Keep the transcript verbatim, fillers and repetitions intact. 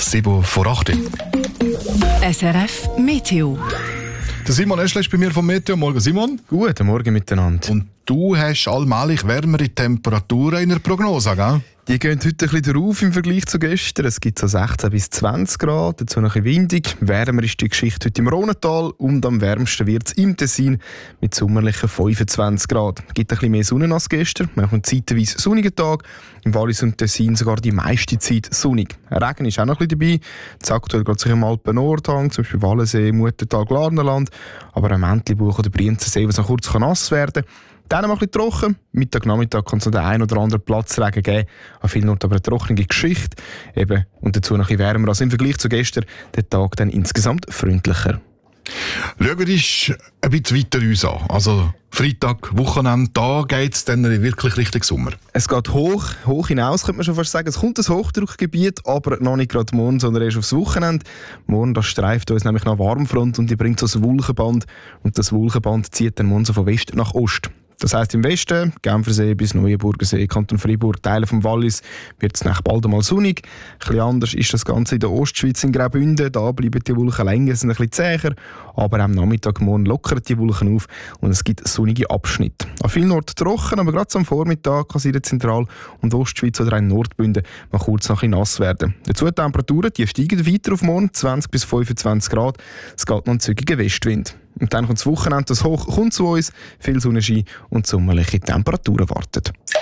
sieben vor acht. S R F Meteo. Der Simon Eschle ist bei mir vom Meteo. Morgen, Simon. Guten Morgen miteinander. Und du hast allmählich wärmere Temperaturen in der Prognose, gell? Die gehen heute ein bisschen drauf im Vergleich zu gestern. Es gibt so sechzehn bis zwanzig Grad, dazu noch ein bisschen windig. Wärmer ist die Geschichte heute im Rhonental und am wärmsten wird es im Tessin mit sommerlichen fünfundzwanzig Grad. Es gibt ein bisschen mehr Sonne als gestern. Wir haben zeitweise sonnigen Tag. Im Wallis und Tessin sogar die meiste Zeit sonnig. Regen ist auch noch ein bisschen dabei. Das aktuell geht sich im Alpen-Nordhang, zum Beispiel Wallensee, Muttertal, Glarnerland. Aber am Entlebuch oder Brienzensee, was noch kurz nass werden kann. Dann noch ein bisschen trocken. Mittag, Nachmittag kann es noch den einen oder anderen Platzregen geben. An vielen Orten aber eine trockene Geschichte. Eben, und dazu noch ein bisschen wärmer als im Vergleich zu gestern. Der Tag dann insgesamt freundlicher. Schauen wir uns ein bisschen weiter uns an. Also Freitag, Wochenende, da geht es dann wirklich Richtung Sommer. Es geht hoch, hoch hinaus, könnte man schon fast sagen. Es kommt ein Hochdruckgebiet, aber noch nicht gerade morgen, sondern erst aufs Wochenende. Morgen das streift uns nämlich nach Warmfront und die bringt so ein Wolkenband. Und das Wolkenband zieht dann morgen so von West nach Ost. Das heisst, im Westen, Genfersee bis Neuenburgersee, Kanton Freiburg, Teile vom Wallis, wird es nach bald einmal sonnig. Ein bisschen anders ist das Ganze in der Ostschweiz, in Graubünden. Da bleiben die Wolken länger, sind ein bisschen zäher. Aber am Nachmittag, morgen lockern die Wolken auf und es gibt sonnige Abschnitte. An vielen Orten trocken, aber gerade am Vormittag kann es in der Zentral- und Ostschweiz oder in Nordbünden mal kurz noch ein bisschen nass werden. Dazu die Temperaturen, die steigen weiter auf morgen, zwanzig bis fünfundzwanzig Grad. Es geht noch ein zügiger Westwind. Und dann kommt das Wochenende, das Hoch kommt zu uns, viel Sonnenschein und sommerliche Temperaturen warten.